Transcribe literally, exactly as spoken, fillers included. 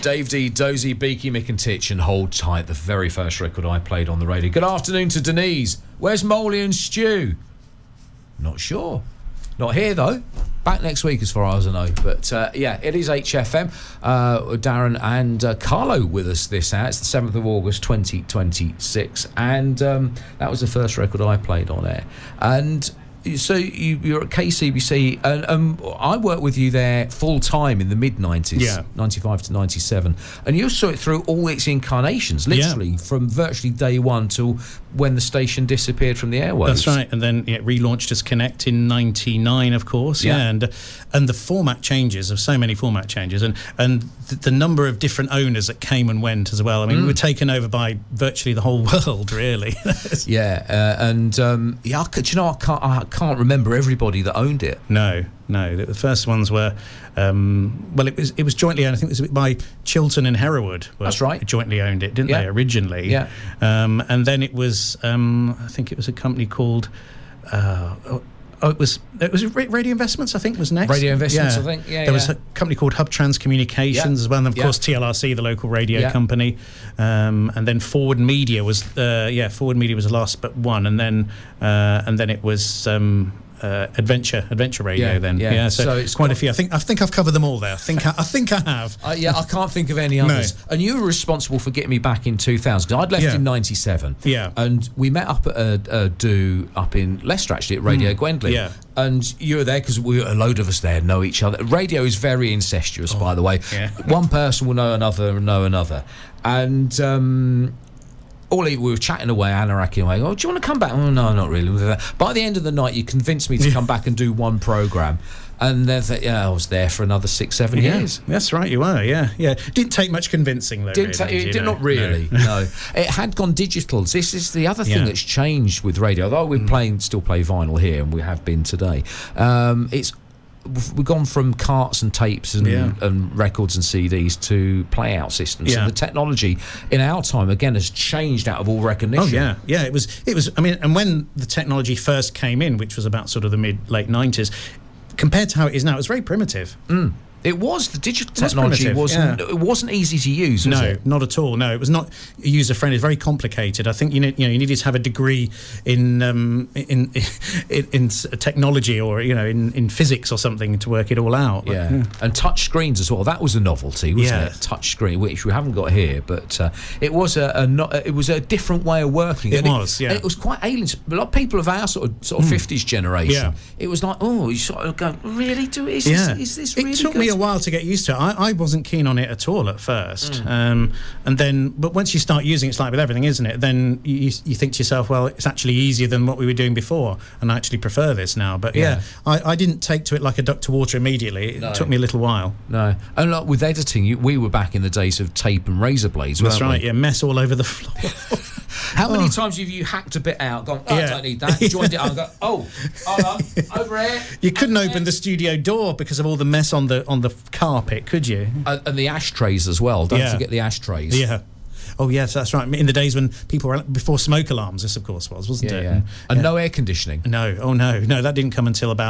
Dave D, Dozy, Beaky, Mick and Titch, and Hold Tight, the very first record I played on the radio. Good afternoon to Denise. Where's Molly and Stu? Not sure. Not here, though. Back next week, as far as I know. But, uh, yeah, it is H F M. Uh, Darren and uh, Carlo with us this hour. It's the seventh of August, twenty twenty-six. And um, that was the first record I played on air. And... So you, you're at K C B C, and um, I worked with you there full time in the mid nineties, yeah. ninety-five to ninety-seven, and you saw it through all its incarnations, literally yeah. from virtually day one till when the station disappeared from the airwaves. That's right, and then it relaunched as Connect in ninety-nine, of course. Yeah, yeah and and the format changes of so many format changes, and and the, the number of different owners that came and went as well. I mean, mm. we were taken over by virtually the whole world, really. yeah, uh, and um, yeah, I could, you know, I can't. I, can't remember everybody that owned it. No, no. The first ones were, um, well, it was it was jointly owned. I think it was by Chiltern and Hereward. That's right. Jointly owned it, didn't yeah. they, originally? Yeah. Um, and then it was, um, I think it was a company called, uh, oh, it was it was Radio Investments, I think, was next. Radio Investments, yeah. I think, yeah. There yeah. was a company called Hub Trans Communications yeah. as well, and of yeah. course T L R C, the local radio yeah. company, um, and then Forward Media was, uh, yeah, Forward Media was the last but one, and then uh, and then it was. Um, Uh, adventure, adventure radio. Yeah, then, yeah. yeah. So, so it's quite a few. I think I think I've covered them all there. I think I, I think I have. Uh, yeah, I can't think of any others. No. And you were responsible for getting me back in two thousand. Because I'd left yeah. in ninety-seven. Yeah. And we met up at a, a do up in Leicester, actually, at Radio mm. Gwendolyn. Yeah. And you were there because we were, a load of us there know each other. Radio is very incestuous, oh, by the way. Yeah. One person will know another and know another. And um, all we were chatting away, anaracking away. Oh, do you want to come back? Oh, no, not really. By the end of the night, you convinced me to come back and do one programme. And then yeah, I was there for another six, seven yeah, years. That's right, you were, yeah. yeah. Didn't take much convincing, though, Didn't really, ta- It did did not really, no. no. It had gone digital. This is the other thing yeah. that's changed with radio. Although we're mm. playing, still play vinyl here, and we have been today. Um, it's We've gone from carts and tapes and, yeah. and records and C Ds to play-out systems. Yeah. And the technology in our time, again, has changed out of all recognition. Oh, yeah. Yeah, it was, it was, I mean, and when the technology first came in, which was about sort of the mid-late nineties, compared to how it is now, it was very primitive. Mm. It was. The digital it was technology wasn't yeah. it wasn't easy to use, was no, it? not at all. No, it was not user friendly. It's very complicated. I think you know, you know you needed to have a degree in um, in, in in technology or you know in, in physics or something to work it all out. Yeah. But, yeah. And touch screens as well. That was a novelty, wasn't yeah. it? Touch screen, which we haven't got here, but uh, it was a, a not, it was a different way of working. It and was. It, yeah. It was quite alien. A lot of people of our sort of sort of mm. fifties generation. Yeah. It was like, oh, you sort of go, really? Do is yeah. this, is this really? It took good? me a while to get used to. I, I wasn't keen on it at all at first, mm. um, and then, but once you start using it, it's like with everything, isn't it? Then you, you think to yourself, well, it's actually easier than what we were doing before, and I actually prefer this now. But yeah, yeah I, I didn't take to it like a duck to water immediately. It no. took me a little while. No, and like with editing, you, we were back in the days of tape and razor blades. That's weren't right. we? Yeah, mess all over the floor. How many oh. times have you hacked a bit out, gone, oh, yeah. I don't need that, joined it up and go, oh, hold on, over here. You couldn't over open there. the studio door because of all the mess on the on the carpet, could you? And, and the ashtrays as well. Don't yeah. forget the ashtrays. Yeah. Oh yes, that's right. In the days when people were before smoke alarms, this of course was, wasn't yeah, it? Yeah. And, and yeah. no air conditioning. No. Oh no, no, that didn't come until about.